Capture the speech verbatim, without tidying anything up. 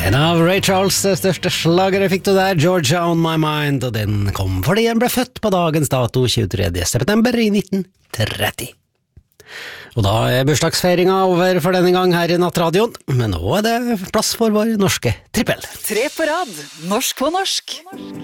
En av Ray Charles' største slagere fikk du der, Georgia on my mind, og den kom fordi den ble født på dagens dato tjuetredje september i nitten tretti. Og da er bursdagsfeiringa over for denne gang her i Nattradioen, men nå er det plass for vår norske trippel. Tre på rad, norsk på norsk.